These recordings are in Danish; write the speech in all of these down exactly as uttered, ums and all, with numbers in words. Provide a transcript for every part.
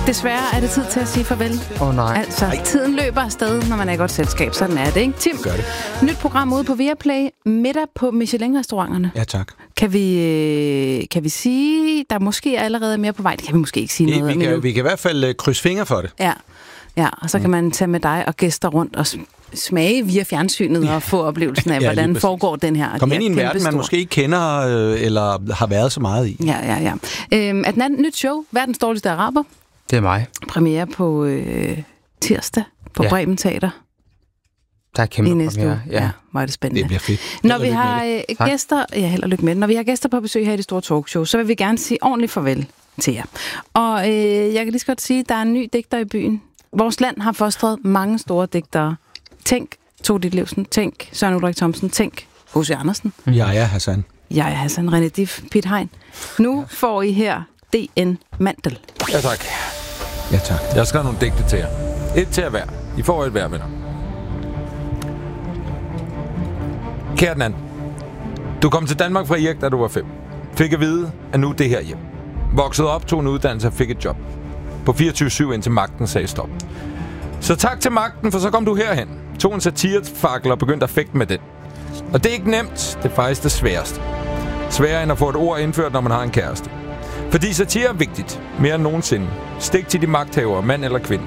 Desværre er det tid til at sige farvel. Åh oh, nej. Altså, Ej. tiden løber afsted, når man er i godt selskab. Sådan er det, ikke? Tim, gør det. Nyt program ude på Viaplay. Middag på Michelin-restauranterne. Ja, tak. Kan vi, kan vi sige, der måske er allerede mere på vej? Det kan vi måske ikke sige vi, noget vi om. kan, vi kan i hvert fald krydse fingre for det. Ja, ja og så mm. kan man tage med dig og gæster rundt og smage via fjernsynet ja. og få oplevelsen af, ja, hvordan foregår den her. Kom ind i en verden, man måske ikke kender øh, eller har været så meget i. Ja, ja, ja. Øhm, at den anden nyt show, Verdens dårligste araber. Det er mig. Premiere på øh, tirsdag på ja. Bremen Teater. Der er kæmpe premiere. Ja. ja, var det spændende. Det bliver fedt. Når vi har øh, gæster, ja, held og lykke med. Når vi har gæster på besøg her i det store talkshow, så vil vi gerne sige ordentligt farvel til jer. Og øh, jeg kan lige så godt sige, at der er en ny digter i byen. Vores land har fostret mange store digtere. Tænk Tove Ditlevsen, tænk Søren Ulrik Thomsen, tænk H C Andersen. Ja, ja, Hassan. Ja, ja, Hassan, René Dif, Piet Hein. Nu får I her D N Mandel. Ja, tak. Ja, tak. Jeg skal have nogle digte til jer. Et til at hver. I får et hver, venner. Kære den anden. Du kom til Danmark fra Erik, da du var fem. Fik at vide, at nu er det her hjem. Voksede op, tog en uddannelse og fik et job. På fireogtyve syv indtil magten sagde stop. Så tak til magten, for så kom du herhen. Tog en satirefakkel og begyndte at fægte med den. Og det er ikke nemt, det er faktisk det sværeste. Sværere end at få et ord indført, når man har en kæreste. Fordi satire er vigtigt, mere end nogensinde. Stik til de magthavere, mand eller kvinde.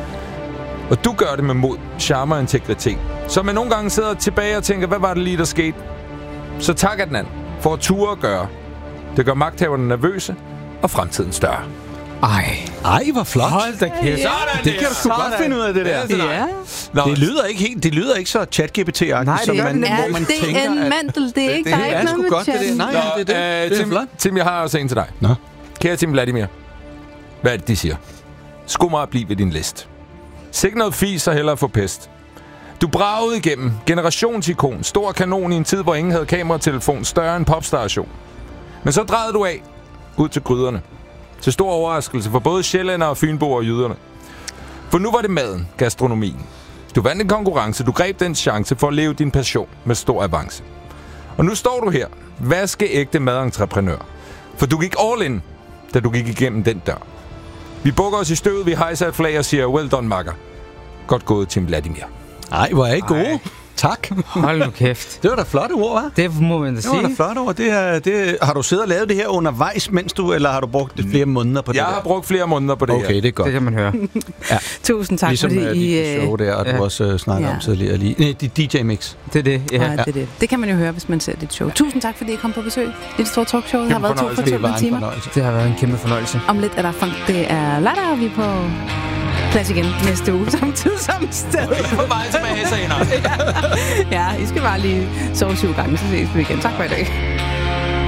Og du gør det med mod, charme og integritet. Så man nogle gange sidder tilbage og tænker, hvad var det lige, der skete? Så tak af den anden, for at ture at gøre. Det gør magthaverne nervøse og fremtiden større. Ej. Ej, hvor flot. Hold da kæft. Ja. Det kan du sgu godt finde ud af, det der. Ja. Nå, det lyder ikke helt, det lyder ikke så ChatGPT-agtigt, Nej, som det man, er, hvor man det tænker, er en at... mandel, det er ikke, det, der er det, ikke noget med godt, det der. Nej, Nå, det, det, øh, det er Tim, flot. Tim, jeg har også en til dig. Nå. Kære Tim Vladimir. Hvad er det, de siger? Skum mig at blive ved din list. Sik noget fis og hellere få pest. Du bragede igennem. Generationsikon. Stor kanon i en tid, hvor ingen havde kameratelefon. Større end popstation. Men så drejede du af. Ud til gryderne. Til stor overraskelse for både sjællænder og fynboer og jyderne. For nu var det maden, gastronomien. Du vandt en konkurrence. Du greb den chance for at leve din passion med stor avance. Og nu står du her. Vaskeægte madentreprenør. For du gik all in, da du gik igennem den dør. Vi bukker os i støvet, vi hejser et flag og siger, well done, makker. Godt gået, Tim Vladimir. Ej, hvor er I gode. Ej. Tak. Hold nu kæft. Det var da flotte ord, hva'? Det må man da Det sige. var da flotte ord. Det er, det, har du siddet og lavet det her undervejs, mens du, eller har du brugt det flere måneder på det Jeg der? har brugt flere måneder på det Okay, her. det er godt. Det kan man høre. Ja. Tusind tak, ligesom, fordi uh, I... Ligesom show der, og ja. du også uh, snakker Ja. om tidligere lige. Nej, D J Mix. Det er det, ja. Ja, det, er det. det kan man jo høre, hvis man ser dit show. Tusind tak, fordi I kom på besøg. Det er et stort talkshow. Det har været to fornøjelse. Det var fortællende en timer. fornøjelse. Det har været en kæmpe fornøjelse. Om lidt er der funk. Det er lørdag, og vi er på plads igen næste uge. Samtidig som sted. På vej tilbage senere. Ja, I skal bare lige sove syv gange, så ses vi igen. Tak for i dag.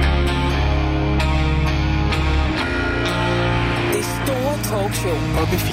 Det store talkshow på B fire.